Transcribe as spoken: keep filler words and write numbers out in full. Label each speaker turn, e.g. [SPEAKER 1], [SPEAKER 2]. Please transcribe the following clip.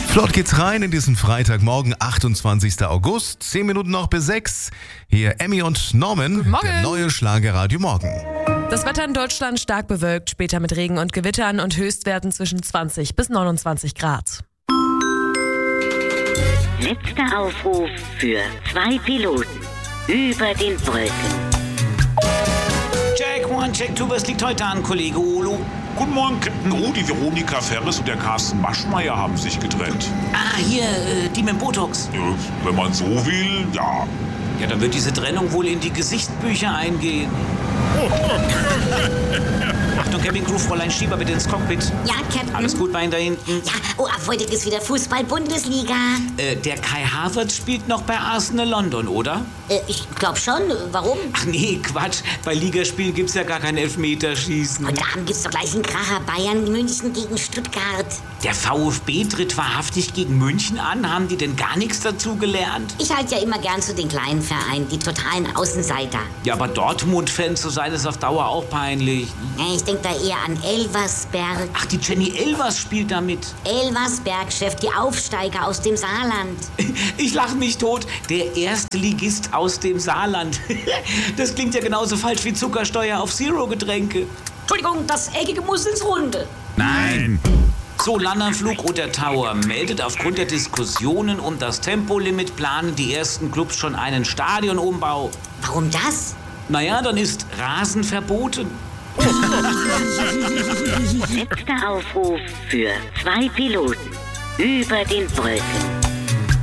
[SPEAKER 1] Flott geht's rein in diesen Freitagmorgen, achtundzwanzigsten August. Zehn Minuten noch bis sechs. Hier Emmy und Norman.
[SPEAKER 2] Guten Morgen.
[SPEAKER 1] Der neue Schlagerradio Morgen.
[SPEAKER 2] Das Wetter in Deutschland stark bewölkt, später mit Regen und Gewittern und Höchstwerten zwischen zwanzig bis neunundzwanzig Grad.
[SPEAKER 3] Letzter Aufruf für zwei Piloten über den Wolken.
[SPEAKER 4] Check one, check two, was liegt heute an, Kollege Olo?
[SPEAKER 5] Guten Morgen, Captain O. Die Veronika Ferres und der Carsten Maschmeyer haben sich getrennt.
[SPEAKER 4] Ah, hier, äh, die mit dem Botox.
[SPEAKER 5] Ja, wenn man so will, ja.
[SPEAKER 4] Ja, dann wird diese Trennung wohl in die Gesichtsbücher eingehen. Achtung, Kevin Crew, Fräulein Schieber, bitte ins Cockpit.
[SPEAKER 6] Ja, Captain.
[SPEAKER 4] Alles gut bei Ihnen da hinten?
[SPEAKER 6] Ja, oh, ab heute ist wieder Fußball-Bundesliga.
[SPEAKER 4] Äh, der Kai Havertz spielt noch bei Arsenal London, oder?
[SPEAKER 6] Äh, ich glaub schon. Warum?
[SPEAKER 4] Ach nee, Quatsch. Bei Ligaspielen gibt's ja gar kein Elfmeterschießen.
[SPEAKER 6] Heute Abend gibt's doch gleich einen Kracher. Bayern München gegen Stuttgart.
[SPEAKER 4] Der VfB tritt wahrhaftig gegen München an. Haben die denn gar nichts dazu gelernt?
[SPEAKER 6] Ich halte ja immer gern zu den kleinen Vereinen, die totalen Außenseiter.
[SPEAKER 4] Ja, aber Dortmund-Fan zu sein, ist auf Dauer auch peinlich.
[SPEAKER 6] Ja, ich denk da eher an Elversberg.
[SPEAKER 4] Ach, die Jenny Elvers spielt da mit.
[SPEAKER 6] Elversberg, Chef, die Aufsteiger aus dem Saarland.
[SPEAKER 4] Ich lache mich tot. Der erste Ligist aus dem Saarland. Das klingt ja genauso falsch wie Zuckersteuer auf Zero-Getränke.
[SPEAKER 6] Entschuldigung, das Eckige muss ins Runde.
[SPEAKER 4] Nein. So, Landanflug Roter Tower meldet, aufgrund der Diskussionen um das Tempolimit planen die ersten Clubs schon einen Stadionumbau.
[SPEAKER 6] Warum das?
[SPEAKER 4] Naja, dann ist Rasen verboten.
[SPEAKER 3] Letzter Aufruf für zwei Piloten über den Wolken.